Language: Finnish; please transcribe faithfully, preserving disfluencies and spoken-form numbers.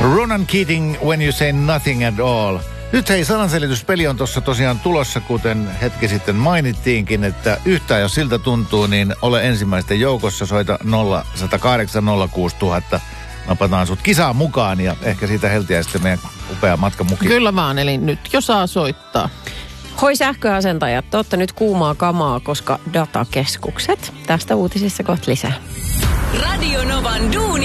Ronan Keating, When You Say Nothing at All. Nyt hei, sananselityspeli on tuossa tosiaan tulossa, kuten hetki sitten mainittiinkin, että yhtään jos siltä tuntuu, niin ole ensimmäisten joukossa. Soita nolla yksi nolla kahdeksan nolla kuusi nolla nolla nolla. Napataan sut kisaan mukaan ja ehkä siitä heltiää sitten meidän upea matkamuki. Kyllä vaan, eli nyt jo saa soittaa. Hoi sähköasentajat, te ootte nyt kuumaa kamaa, koska datakeskukset. Tästä uutisissa kohta lisää. Radio Novan duuni.